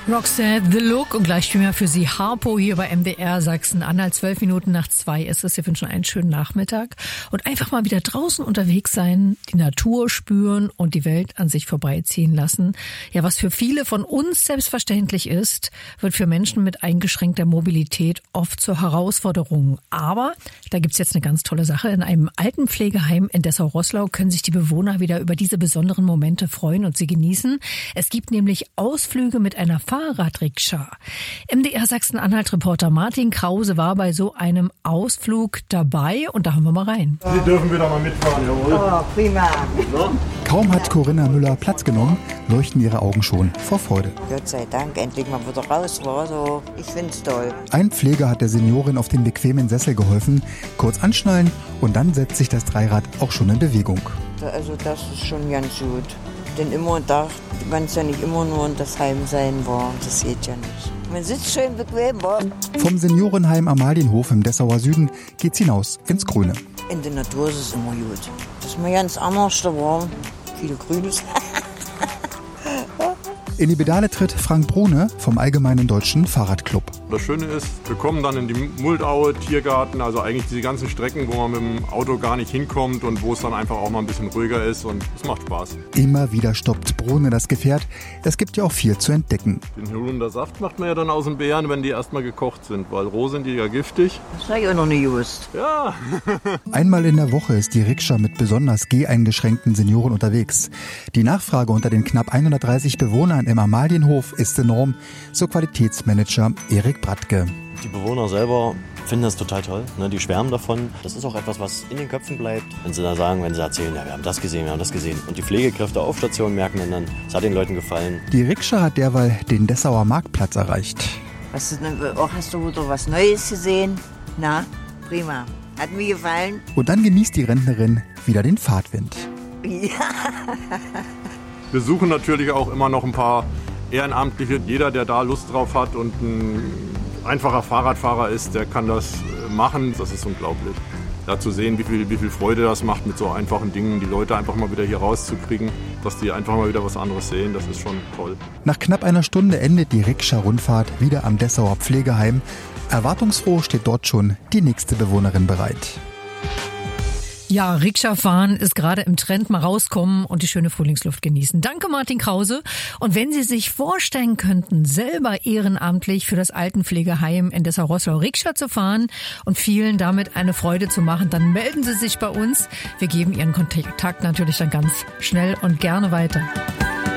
Roxette, The Look und gleich spielen wir für Sie Harpo hier bei MDR Sachsen-Anhalt. 12 Minuten nach 2 ist es. Wir wünschen einen schönen Nachmittag und einfach mal wieder draußen unterwegs sein, die Natur spüren und die Welt an sich vorbeiziehen lassen. Ja, was für viele von uns selbstverständlich ist, wird für Menschen mit eingeschränkter Mobilität oft zur Herausforderung. Aber da gibt's jetzt eine ganz tolle Sache. In einem Altenpflegeheim in Dessau-Roßlau können sich die Bewohner wieder über diese besonderen Momente freuen und sie genießen. Es gibt nämlich Ausflüge mit einer Fahrradrikscha. MDR Sachsen-Anhalt-Reporter Martin Krause war bei so einem Ausflug dabei und da haben wir mal rein. Sie dürfen wieder mal mitfahren, jawohl. Oh, prima. Kaum hat Corinna Müller Platz genommen, leuchten ihre Augen schon vor Freude. Gott sei Dank, endlich mal wieder raus. War so. Ich find's toll. Ein Pfleger hat der Seniorin auf den bequemen Sessel geholfen, kurz anschnallen und dann setzt sich das Dreirad auch schon in Bewegung. Also das ist schon ganz gut. Denn immer da, man es ja nicht immer nur in das Heim sein war. Das geht ja nicht. Man sitzt schön bequem, wa? Vom Seniorenheim Amalienhof im Dessauer Süden geht's hinaus ins Grüne. In der Natur ist es immer gut. Das ist mir ganz anders, da war viel Grünes. In die Pedale tritt Frank Brune vom Allgemeinen Deutschen Fahrradclub. Das Schöne ist, wir kommen dann in die Muldaue, Tiergarten, also eigentlich diese ganzen Strecken, wo man mit dem Auto gar nicht hinkommt und wo es dann einfach auch mal ein bisschen ruhiger ist und es macht Spaß. Immer wieder stoppt Brune das Gefährt. Es gibt ja auch viel zu entdecken. Den Holundersaft macht man ja dann aus den Beeren, wenn die erstmal gekocht sind, weil roh sind die ja giftig. Das habe ich auch noch nicht gewusst. Ja. Einmal in der Woche ist die Rikscha mit besonders geheingeschränkten Senioren unterwegs. Die Nachfrage unter den knapp 130 Bewohnern im Amalienhof ist enorm, so Qualitätsmanager Erik Bratke. Die Bewohner selber finden das total toll, ne? Die schwärmen davon. Das ist auch etwas, was in den Köpfen bleibt. Wenn sie da sagen, wenn sie erzählen, ja, wir haben das gesehen, wir haben das gesehen. Und die Pflegekräfte auf Station merken dann, es hat den Leuten gefallen. Die Rikscha hat derweil den Dessauer Marktplatz erreicht. Hast du wieder was Neues gesehen? Na, prima. Hat mir gefallen. Und dann genießt die Rentnerin wieder den Fahrtwind. Ja. Wir suchen natürlich auch immer noch ein paar Ehrenamtliche. Jeder, der da Lust drauf hat und ein einfacher Fahrradfahrer ist, der kann das machen. Das ist unglaublich. Da zu sehen, wie viel Freude das macht mit so einfachen Dingen, die Leute einfach mal wieder hier rauszukriegen, dass die einfach mal wieder was anderes sehen, das ist schon toll. Nach knapp einer Stunde endet die Rikscha-Rundfahrt wieder am Dessauer Pflegeheim. Erwartungsfroh steht dort schon die nächste Bewohnerin bereit. Ja, Rikscha fahren ist gerade im Trend. Mal rauskommen und die schöne Frühlingsluft genießen. Danke, Martin Krause. Und wenn Sie sich vorstellen könnten, selber ehrenamtlich für das Altenpflegeheim in Dessau-Roßlau Rikscha zu fahren und vielen damit eine Freude zu machen, dann melden Sie sich bei uns. Wir geben Ihren Kontakt natürlich dann ganz schnell und gerne weiter.